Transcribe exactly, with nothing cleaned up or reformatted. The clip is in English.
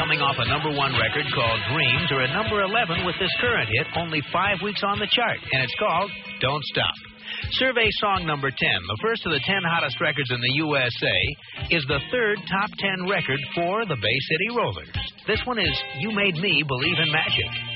coming off a number one record called Dreams, or at number eleven with this current hit, only five weeks on the chart, and it's called Don't Stop. Survey song number ten, the first of the ten hottest records in the U S A, is the third top ten record for the Bay City Rollers. This one is You Made Me Believe in Magic.